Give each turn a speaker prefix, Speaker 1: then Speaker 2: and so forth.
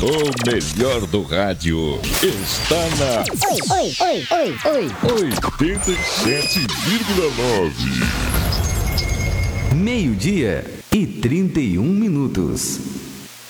Speaker 1: O melhor do rádio está na 87,9.
Speaker 2: 12:31.